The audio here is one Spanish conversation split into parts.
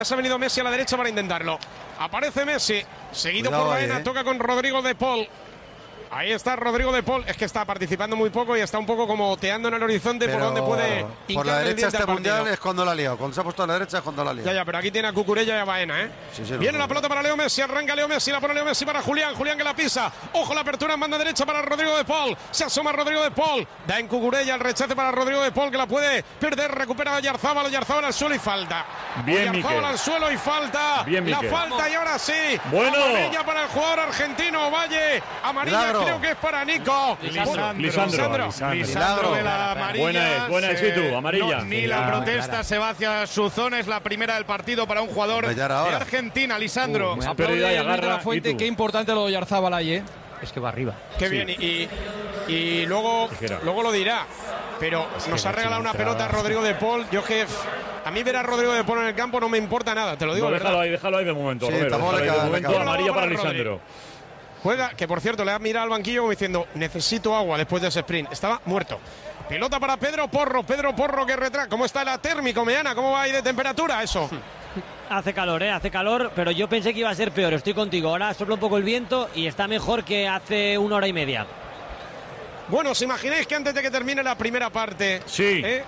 Se ha venido Messi a la derecha para intentarlo. Aparece Messi, seguido por Baena, toca con Rodrigo de Paul. Ahí está Rodrigo de Paul, es que está participando muy poco y está un poco como oteando en el horizonte. Pero por donde puede por la derecha este mundial es cuando la ha liado. Cuando se ha puesto a la derecha es cuando la ha liado. Ya, pero aquí tiene a Cucurella y a Baena, ¿eh? Sí, viene la pelota para Leo Messi, arranca Leo Messi, la pone Leo Messi para Julián, Julián que la pisa. Ojo, la apertura en banda derecha para Rodrigo de Paul. Se asoma Rodrigo de Paul, da en Cucurella el rechace para Rodrigo de Paul, que la puede perder, recupera a Oyarzábal, Oyarzábal al suelo y falta. Bien, Oyarzábal al suelo y falta. Bien, la Miquel. falta y ahora sí. Bueno. Amarilla para el jugador argentino, Valle. Amarilla Milagro. creo que es para Nico. Lisandro de la amarilla. Buena es, sí, tú, amarilla. Ni la protesta se va hacia su zona, es la primera del partido para un jugador de Argentina, Lisandro. Pérdida y agarra. Fuente, qué importante lo de Oyarzábal ahí, ¿eh? Es que va arriba. Qué bien, y luego lo dirá. Pero nos ha regalado una pelota a Rodrigo de Paul. Yo que a mí ver a Rodrigo de Paul en el campo no me importa nada, te lo digo. No, déjalo ahí de momento. Sí, Romero, tampoco le déjalo ahí de cabe, momento, amarilla para Rodri. Lisandro. Juega, que por cierto le ha mirado al banquillo como diciendo necesito agua después de ese sprint. Estaba muerto. Pelota para Pedro Porro que retrasa. ¿Cómo está la térmico, Meana? ¿Cómo va ahí de temperatura eso? Hace calor, pero yo pensé que iba a ser peor. Estoy contigo. Ahora sopla un poco el viento y está mejor que hace 1 hora y media. Bueno, ¿os imagináis que antes de que termine la primera parte? Sí, me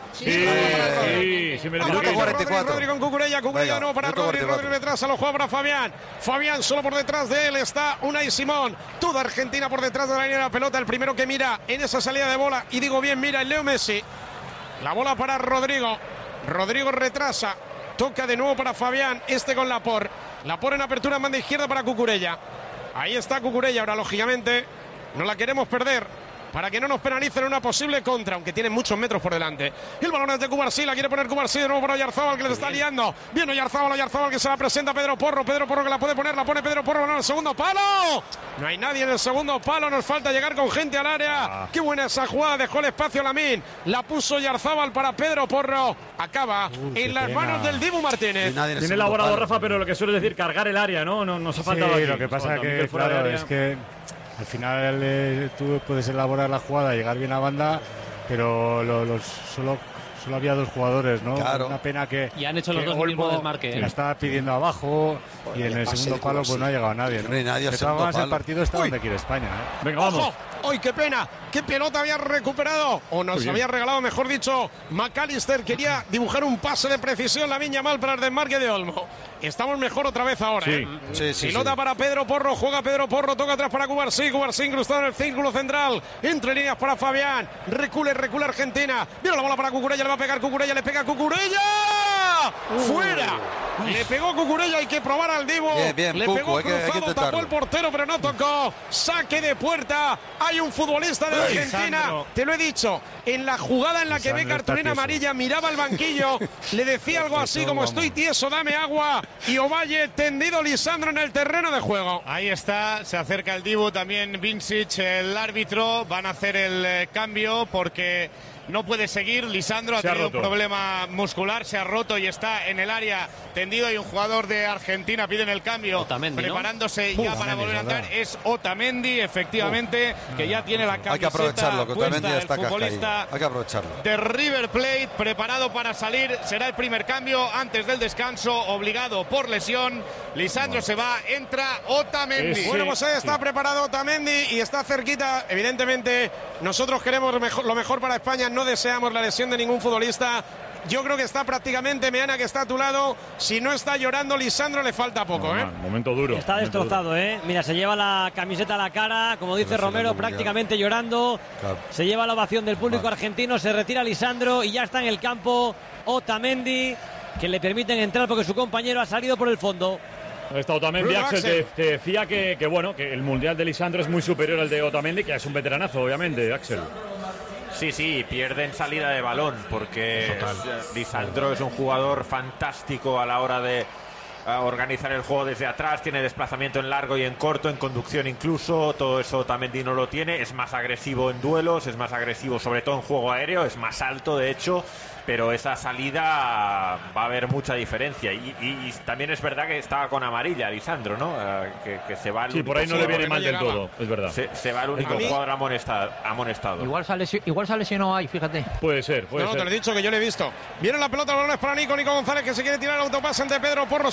lo Rodri con Cucurella no para Rodri retrasa, lo juega para Fabián solo por detrás de él está Unai Simón, toda Argentina por detrás de la línea de la pelota, el primero que mira en esa salida de bola, y digo bien, mira el Leo Messi, la bola para Rodrigo retrasa, toca de nuevo para Fabián, con Laporte en apertura en banda izquierda para Cucurella, ahí está Cucurella, ahora lógicamente no la queremos perder para que no nos penalicen una posible contra, aunque tienen muchos metros por delante. El balón es de Cubarsí, la quiere poner Cubarsí de nuevo para Oyarzábal, que les está liando. Bien Oyarzábal que se la presenta a Pedro Porro que la puede poner, la pone Pedro Porro en el segundo palo. No hay nadie en el segundo palo, nos falta llegar con gente al área. Qué buena esa jugada, dejó el espacio a Lamín. La puso Oyarzábal para Pedro Porro. Acaba en las manos del Dibu Martínez. Tiene elaborado Rafa, pero lo que suele decir, cargar el área, ¿no? Nos ha faltado aquí. Lo que pasa que, claro, es que al final tú puedes elaborar la jugada, llegar bien a banda, pero solo había 2 jugadores, ¿no? Claro. Una pena que Y han hecho los dos el mismo desmarque. La estaba pidiendo abajo y en el segundo palo pues no ha llegado nadie, ¿no? No hay nadie al De todas segundo maneras, el palo. partido está donde quiere España, ¿eh? Venga, vamos. ¡Ojo! ¡Ay, qué pena! ¡Qué pelota había recuperado! O nos había regalado, mejor dicho, McAllister. Quería dibujar un pase de precisión Lamine Yamal para el desmarque de Olmo. Estamos mejor otra vez ahora, ¿eh? Sí, Pelota para Pedro Porro, juega Pedro Porro, toca atrás para Cubarsí incrustado en el círculo central. Entre líneas para Fabián. Recula Argentina. Viene la bola para Cucurella, le va a pegar Cucurella, le pega Cucurella. ¡Fuera! Le pegó Cucurella, hay que probar al Divo. Bien, le Cucu, pegó hay que cruzado, tapó intentarlo. el portero, pero no tocó. Saque de puerta. Hay un futbolista de Argentina. Lisandro. Te lo he dicho. En la jugada en la que ve Lisandro cartulina está tieso. amarilla, miraba al banquillo, le decía algo así como estoy tieso, dame agua. Y Ovalle tendido Lisandro en el terreno de juego. Ahí está, se acerca el Dibu, también Vincic, el árbitro. Van a hacer el cambio porque no puede seguir. Lisandro ha tenido un problema muscular, se ha roto y está en el área tendido. Y un jugador de Argentina pide el cambio, Otamendi, preparándose ya para volver a entrar. Es Otamendi, efectivamente, que ya tiene la camiseta Hay que aprovecharlo, que Otamendi ya está el futbolista hay que aprovecharlo. de River Plate, preparado para salir. Será el primer cambio antes del descanso, obligado por lesión. Lisandro se va, entra Otamendi. Bueno, pues ahí está preparado Otamendi y está cerquita. Evidentemente, nosotros queremos lo mejor para España, no deseamos la lesión de ningún futbolista. Yo creo que está prácticamente Meana, que está a tu lado. Si no está llorando Lisandro, le falta poco, ¿eh? Momento duro. Está destrozado, ¿eh? Mira, se lleva la camiseta a la cara, como dice Romero, prácticamente llorando. Claro. Se lleva la ovación del público argentino, se retira Lisandro y ya está en el campo Otamendi, que le permiten entrar porque su compañero ha salido por el fondo. Ha estado Otamendi, Axel, te decía que el mundial de Lisandro es muy superior al de Otamendi, que es un veteranazo, obviamente, Axel. Sí, pierden salida de balón porque Lisandro es un jugador fantástico a la hora de organizar el juego desde atrás, tiene desplazamiento en largo y en corto, en conducción incluso, todo eso Otamendi no lo tiene, es más agresivo en duelos, es más agresivo sobre todo en juego aéreo, es más alto de hecho, pero esa salida va a haber mucha diferencia y también es verdad que estaba con amarilla Lisandro, ¿no? Que se va el por ahí no le viene mal del todo, es verdad. Se va el único jugador amonestado. Igual se lesionó ahí, fíjate. Puede ser. No, te lo he dicho que yo le he visto. Viene la pelota, el balón es para Nico González, que se quiere tirar el autopase ante Pedro Porro.